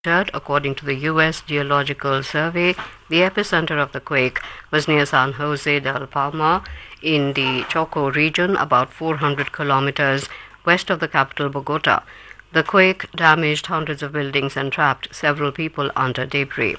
According to the U.S. Geological Survey, the epicenter of the quake was near San Jose del Palma in the Choco region, about 400 kilometers west of the capital Bogota. The quake damaged hundreds of buildings and trapped several people under debris.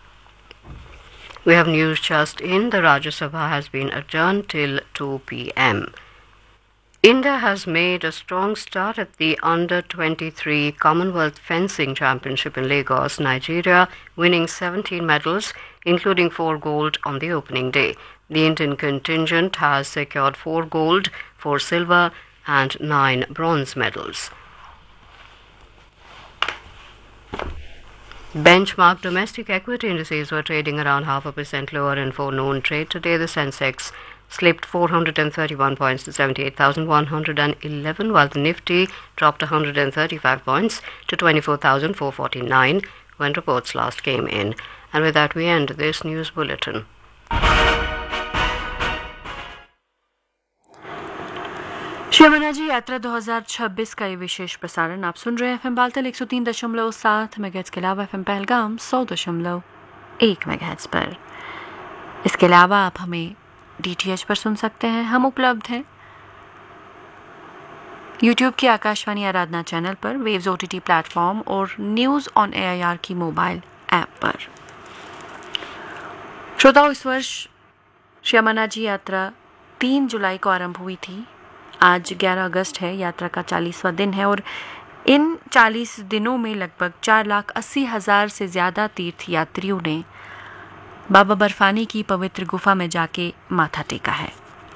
We have news just in. The Rajya Sabha has been adjourned till 2 p.m. India has made a strong start at the Under-23 Commonwealth Fencing Championship in Lagos, Nigeria, winning 17 medals, including 4 gold on the opening day. The Indian contingent has secured 4 gold, 4 silver and 9 bronze medals. Benchmark domestic equity indices were trading around 0.5% lower in forenoon trade. Today, the Sensex slipped 431 points to 78,111, while the Nifty dropped 135 points to 24,449 when reports last came in. And with that, we end this news bulletin. Shri Amarnath ji यात्रा 2026 का ये विशेष प्रसारण आप सुन रहे हैं FM Baltal 103.7 megahertz के अलावा FM Pahalgam 100.1 megahertz पर। इसके अलावा आप हमें डीटीएच पर सुन सकते हैं। हम उपलब्ध हैं यूट्यूब की आकाशवाणी आराधना चैनल पर, वेव्स ओटीटी प्लेटफॉर्म और न्यूज़ ऑन एआईआर की मोबाइल ऐप पर। श्रोताओ, इस वर्ष श्री अमरनाथ जी यात्रा 3 जुलाई को आरंभ हुई थी। आज 11 अगस्त है, यात्रा का 40वां दिन है और इन 40 दिनों में लगभग 4,80,000 से ज़्यादा तीर्थ यात्रियों ने बाबा बर्फानी की पवित्र गुफा में जाके माथा टेका है।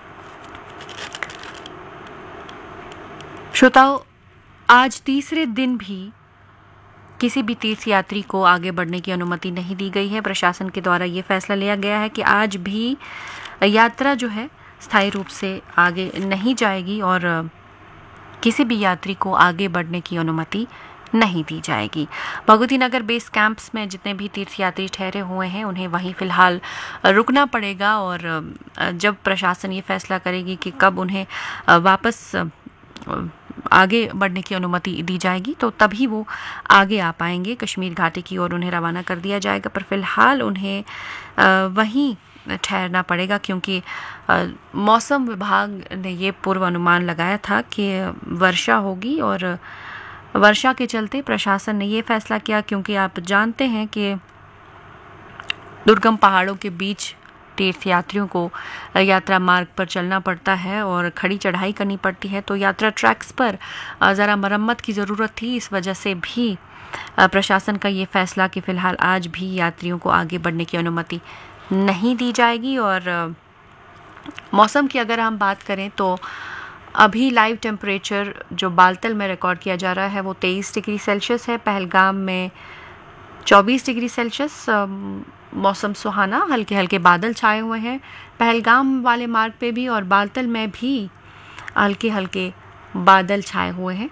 श्रोताओ, आज तीसरे दिन भी किसी भी तीर्थ यात्री को आगे बढ़ने की अनुमति नहीं दी गई है। प्रशासन के द्वारा ये फैसला लिया गया है कि आज भी यात्रा जो है स्थायी रूप से आगे नहीं जाएगी और किसी भी यात्री को आगे बढ़ने की अनुमति नहीं दी जाएगी। भगवती नगर बेस कैंप्स में जितने भी तीर्थयात्री ठहरे हुए हैं उन्हें वहीं फ़िलहाल रुकना पड़ेगा और जब प्रशासन ये फैसला करेगी कि कब उन्हें वापस आगे बढ़ने की अनुमति दी जाएगी तो तभी वो आगे आ पाएंगे। कश्मीर घाटी की ओर उन्हें रवाना कर दिया जाएगा, पर फ़िलहाल उन्हें वहीं ठहरना पड़ेगा क्योंकि मौसम विभाग ने ये पूर्व अनुमान लगाया था कि वर्षा होगी और वर्षा के चलते प्रशासन ने ये फैसला किया, क्योंकि आप जानते हैं कि दुर्गम पहाड़ों के बीच तीर्थयात्रियों को यात्रा मार्ग पर चलना पड़ता है और खड़ी चढ़ाई करनी पड़ती है, तो यात्रा ट्रैक्स पर ज़रा मरम्मत की ज़रूरत थी। इस वजह से भी प्रशासन का ये फैसला कि फ़िलहाल आज भी यात्रियों को आगे बढ़ने की अनुमति नहीं दी जाएगी। और मौसम की अगर हम बात करें तो अभी लाइव टेम्परेचर जो बालतल में रिकॉर्ड किया जा रहा है वो 23 डिग्री सेल्सियस है, पहलगाम में 24 डिग्री सेल्सियस। मौसम सुहाना, हल्के हल्के बादल छाए हुए हैं पहलगाम वाले मार्ग पे भी और बालतल में भी हल्के हल्के बादल छाए हुए हैं।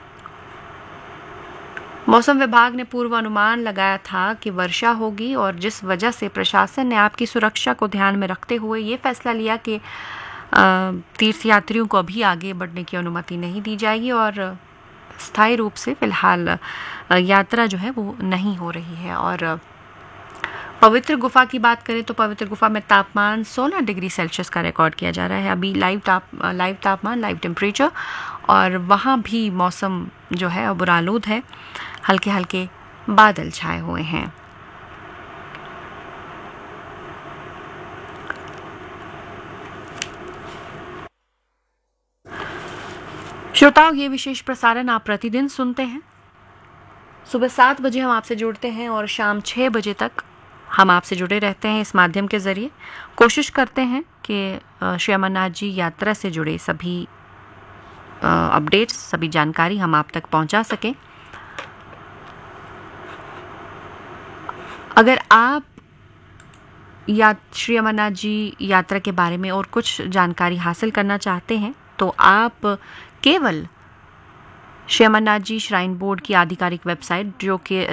मौसम विभाग ने पूर्व अनुमान लगाया था कि वर्षा होगी और जिस वजह से प्रशासन ने आपकी सुरक्षा को ध्यान में रखते हुए ये फैसला लिया कि तीर्थयात्रियों को अभी आगे बढ़ने की अनुमति नहीं दी जाएगी और स्थायी रूप से फ़िलहाल यात्रा जो है वो नहीं हो रही है। और पवित्र गुफा की बात करें तो पवित्र गुफा में तापमान 16 डिग्री सेल्सियस का रिकॉर्ड किया जा रहा है अभी लाइव तापमान, लाइव टेम्परेचर, और वहाँ भी मौसम जो है अब बुरालूद है, हल्के हल्के बादल छाए हुए हैं। श्रोताओं, ये विशेष प्रसारण आप प्रतिदिन सुनते हैं। सुबह 7 बजे हम आपसे जुड़ते हैं और शाम 6 बजे तक हम आपसे जुड़े रहते हैं इस माध्यम के ज़रिए। कोशिश करते हैं कि श्री अमरनाथ जी यात्रा से जुड़े सभी अपडेट्स, सभी जानकारी हम आप तक पहुंचा सकें। अगर आप श्री अमरनाथ जी यात्रा के बारे में और कुछ जानकारी हासिल करना चाहते हैं तो आप केवल श्री अमरनाथ जी श्राइन बोर्ड की आधिकारिक वेबसाइट जो कि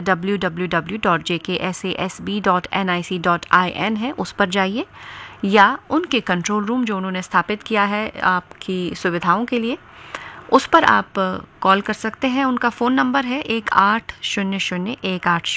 www.jksasb.nic.in है उस पर जाइए, या उनके कंट्रोल रूम जो उन्होंने स्थापित किया है आपकी सुविधाओं के लिए, उस पर आप कॉल कर सकते हैं। उनका फ़ोन नंबर है 1800 180